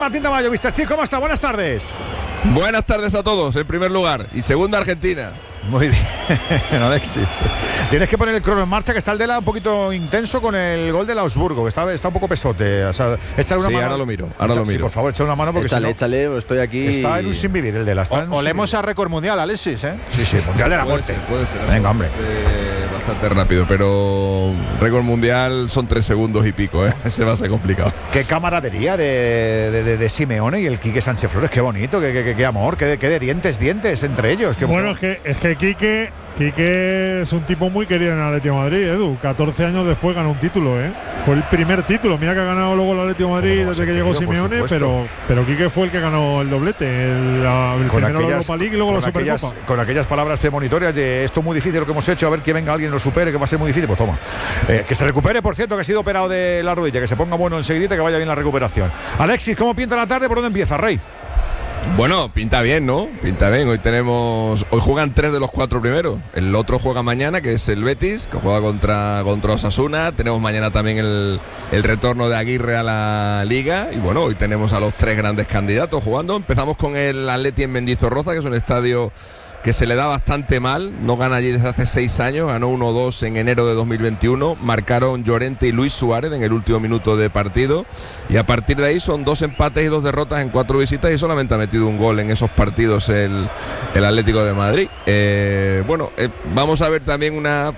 Martín Tamayo, Mr. Chip, ¿cómo está? Buenas tardes. Buenas tardes a todos, en primer lugar. Y segunda, Argentina. Muy bien, Alexis. Tienes que poner el crono en marcha, que está el Dela un poquito intenso con el gol del Augsburgo, que está un poco pesote. O sea, échale una mano. Ahora lo miro. Sí, por favor, échale una mano porque échale, estoy aquí. Está en un sin vivir el Dela. Olemos a récord mundial, Alexis, ¿eh? Sí, mundial de la muerte. Puede ser. Venga, hombre. Bastante rápido, pero récord mundial son 3 segundos y pico, ¿eh? Ese va a ser complicado. Qué camaradería de Simeone y el Quique Sánchez Flores, qué bonito, qué amor, qué de dientes entre ellos. Bueno, es que Quique es un tipo muy querido en el Atlético de Madrid, Edu. 14 años después ganó un título, ¿eh? Fue el primer título. Mira que ha ganado luego el Atlético de Madrid desde que llegó Simeone, pero Quique fue el que ganó el doblete. El primero la Europa League y luego la Supercopa. Con aquellas palabras premonitorias de esto es muy difícil lo que hemos hecho, a ver que venga alguien y lo supere, que va a ser muy difícil. Pues toma. Que se recupere, por cierto, que ha sido operado de la rodilla, que se ponga bueno enseguidita, que vaya bien la recuperación. Alexis, ¿cómo pinta la tarde? ¿Por dónde empieza, Rey? Bueno, pinta bien, ¿no? Pinta bien. Hoy juegan 3 de los 4 primeros. El otro juega mañana, que es el Betis, que juega contra Osasuna. Tenemos mañana también el retorno de Aguirre a la Liga. Y bueno, hoy tenemos a los 3 grandes candidatos jugando. Empezamos con el Atleti en Mendizorroza, que es un estadio que se le da bastante mal, no gana allí desde hace 6 años, ganó 1-2 en enero de 2021, marcaron Llorente y Luis Suárez en el último minuto de partido, y a partir de ahí son 2 empates y 2 derrotas en 4 visitas, y solamente ha metido un gol en esos partidos el Atlético de Madrid. Vamos a ver también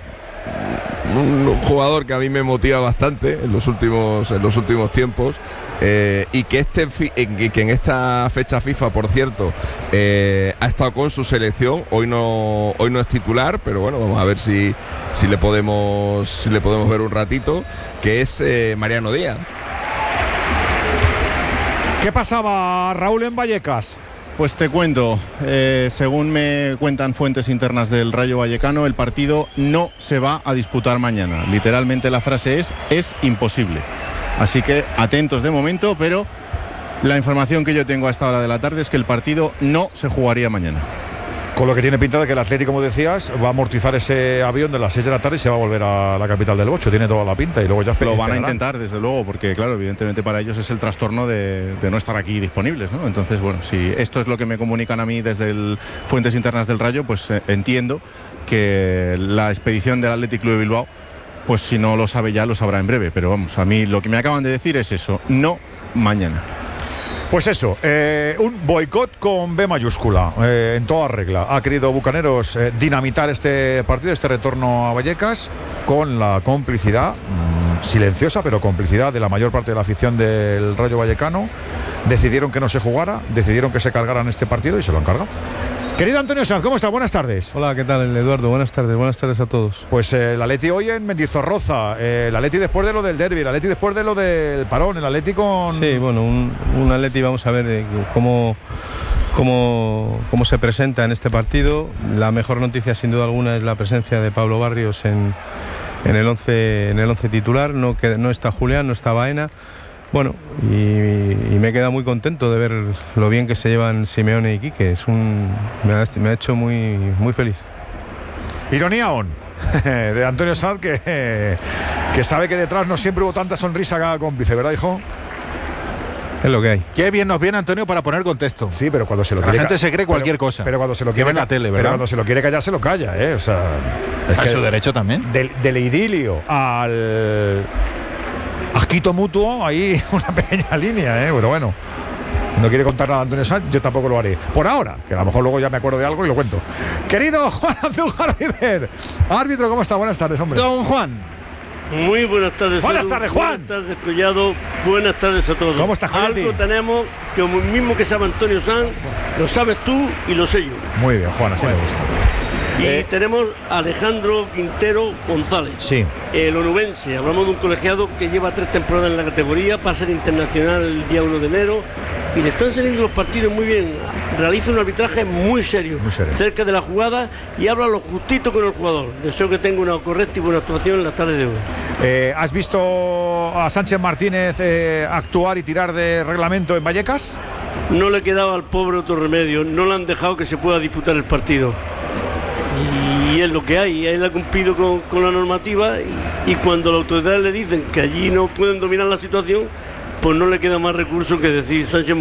un jugador que a mí me motiva bastante en los últimos tiempos, y que en esta fecha FIFA, por cierto, ha estado con su selección. Hoy no es titular, pero bueno, vamos a ver si le podemos ver un ratito, que es Mariano Díaz. ¿Qué pasaba, Raúl, en Vallecas? Pues te cuento, según me cuentan fuentes internas del Rayo Vallecano, el partido no se va a disputar mañana. Literalmente la frase es imposible. Así que atentos de momento, pero la información que yo tengo a esta hora de la tarde es que el partido no se jugaría mañana. Con lo que tiene pinta de que el Atlético, como decías, va a amortizar ese avión de las 6 de la tarde y se va a volver a la capital del Bocho. Tiene toda la pinta y luego ya lo van a intentar, desde luego, porque claro, evidentemente para ellos es el trastorno de no estar aquí disponibles, ¿no? Entonces, bueno, si esto es lo que me comunican a mí desde fuentes internas del Rayo, pues entiendo que la expedición del Athletic Club de Bilbao, pues si no lo sabe ya, lo sabrá en breve. Pero vamos, a mí lo que me acaban de decir es eso, no mañana. Pues eso, un boicot con B mayúscula, en toda regla. Ha querido Bucaneros dinamitar este partido, este retorno a Vallecas, con la complicidad, silenciosa, pero complicidad de la mayor parte de la afición del Rayo Vallecano. Decidieron que no se jugara, decidieron que se cargaran este partido y se lo han cargado. Querido Antonio Sanz, ¿cómo está? Buenas tardes. Hola, ¿qué tal, Eduardo? Buenas tardes a todos. Pues el Atleti hoy en Mendizorroza, el Atleti después de lo del derbi, el Atleti después de lo del parón, el Atleti con... Sí, bueno, un Atleti, vamos a ver cómo se presenta en este partido. La mejor noticia, sin duda alguna, es la presencia de Pablo Barrios en el 11 titular. No está Julián, no está Baena. Bueno, y me queda muy contento de ver lo bien que se llevan Simeone y Quique. Me ha hecho muy, muy feliz. Ironía on de Antonio Sanz, que sabe que detrás no siempre hubo tanta sonrisa cada cómplice, ¿verdad, hijo? Es lo que hay. Qué bien nos viene, Antonio, para poner contexto. Sí, pero cuando se lo la gente se cree cualquier cosa. Pero cuando se lo quiere en la tele, ¿verdad? Pero cuando se lo quiere callar, se lo calla, ¿eh? O sea, es que su derecho también. Del idilio al asquito mutuo, hay una pequeña línea, pero bueno. No quiere contar nada Antonio Sanz, yo tampoco lo haré. Por ahora, que a lo mejor luego ya me acuerdo de algo y lo cuento. Querido Juan Andújar River, árbitro, ¿cómo está? Buenas tardes, hombre. Don Juan. Muy buenas tardes. Buenas tardes, Juan. Buenas tardes, Collado. Buenas tardes a todos. ¿Cómo estás, Juan? Algo tenemos que lo mismo que sabe Antonio Sanz, lo sabes tú y lo sé yo. Muy bien, Juan, así me gusta. Y tenemos a Alejandro Quintero González, sí, el onubense. Hablamos de un colegiado que lleva 3 temporadas en la categoría, va a ser internacional el día 1 de enero y le están saliendo los partidos muy bien. Realiza un arbitraje muy serio, cerca de la jugada y habla lo justito con el jugador. Deseo que tenga una correcta y buena actuación en la tarde de hoy. ¿Has visto a Sánchez Martínez actuar y tirar de reglamento en Vallecas? No le quedaba al pobre otro remedio, no le han dejado que se pueda disputar el partido. Y es lo que hay, él ha cumplido con la normativa y cuando las autoridades le dicen que allí no pueden dominar la situación, pues no le queda más recurso que decir Sánchez